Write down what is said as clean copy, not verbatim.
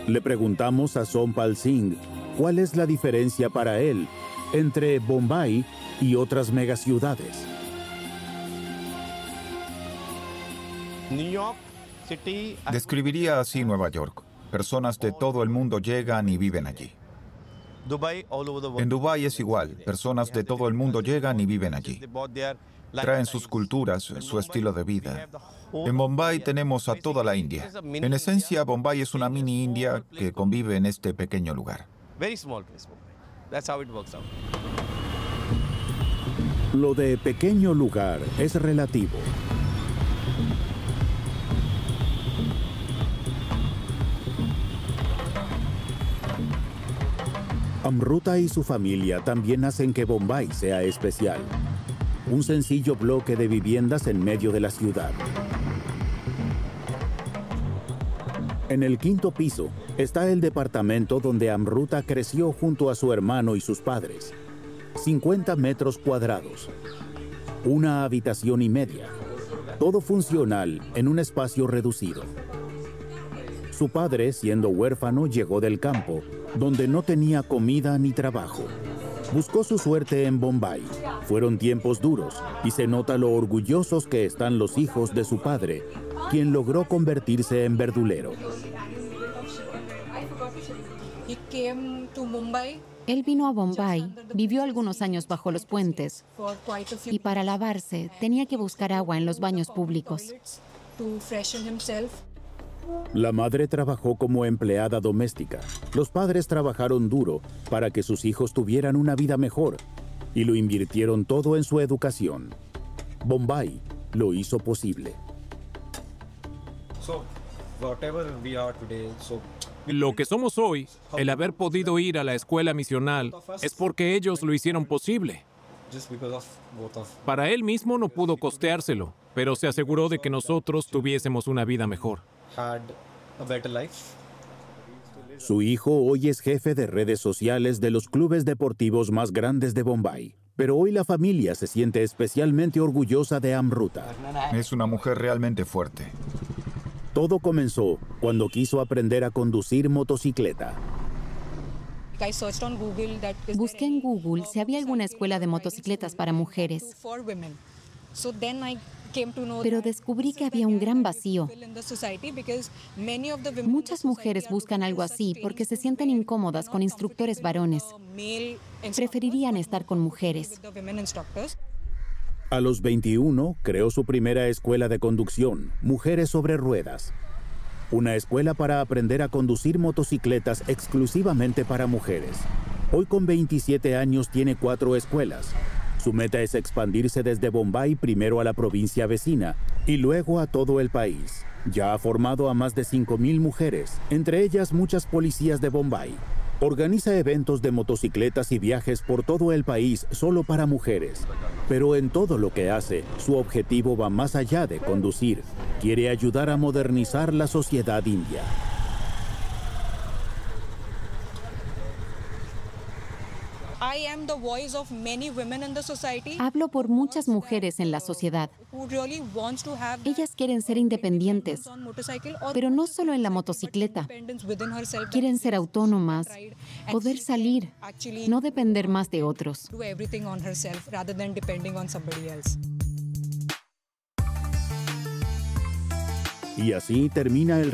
Le preguntamos a Sompal Singh cuál es la diferencia para él entre Bombay y otras megaciudades. Describiría así Nueva York. Personas de todo el mundo llegan y viven allí. En Dubái es igual. Personas de todo el mundo llegan y viven allí. Traen sus culturas, su estilo de vida. En Bombay tenemos a toda la India. En esencia, Bombay es una mini India que convive en este pequeño lugar. Lo de pequeño lugar es relativo. Amruta y su familia también hacen que Bombay sea especial. Un sencillo bloque de viviendas en medio de la ciudad. En el quinto piso está el departamento donde Amruta creció junto a su hermano y sus padres. 50 metros cuadrados. Una habitación y media. Todo funcional en un espacio reducido. Su padre, siendo huérfano, llegó del campo, donde no tenía comida ni trabajo. Buscó su suerte en Bombay. Fueron tiempos duros y se nota lo orgullosos que están los hijos de su padre, quien logró convertirse en verdulero. Él vino a Bombay, vivió algunos años bajo los puentes y para lavarse tenía que buscar agua en los baños públicos. La madre trabajó como empleada doméstica. Los padres trabajaron duro para que sus hijos tuvieran una vida mejor y lo invirtieron todo en su educación. Bombay lo hizo posible. Lo que somos hoy, el haber podido ir a la escuela misional, es porque ellos lo hicieron posible. Para él mismo no pudo costeárselo, pero se aseguró de que nosotros tuviésemos una vida mejor. Su hijo hoy es jefe de redes sociales de los clubes deportivos más grandes de Bombay. Pero hoy la familia se siente especialmente orgullosa de Amruta. Es una mujer realmente fuerte. Todo comenzó cuando quiso aprender a conducir motocicleta. Busqué en Google si había alguna escuela de motocicletas para mujeres, pero descubrí que había un gran vacío. Muchas mujeres buscan algo así porque se sienten incómodas con instructores varones. Preferirían estar con mujeres. A los 21, creó su primera escuela de conducción, Mujeres sobre Ruedas. Una escuela para aprender a conducir motocicletas exclusivamente para mujeres. Hoy con 27 años tiene 4 escuelas. Su meta es expandirse desde Bombay primero a la provincia vecina y luego a todo el país. Ya ha formado a más de 5,000 mujeres, entre ellas muchas policías de Bombay. Organiza eventos de motocicletas y viajes por todo el país solo para mujeres. Pero en todo lo que hace, su objetivo va más allá de conducir. Quiere ayudar a modernizar la sociedad india. Hablo por muchas mujeres en la sociedad. Ellas quieren ser independientes, pero no solo en la motocicleta. Quieren ser autónomas, poder salir, no depender más de otros. Y así termina el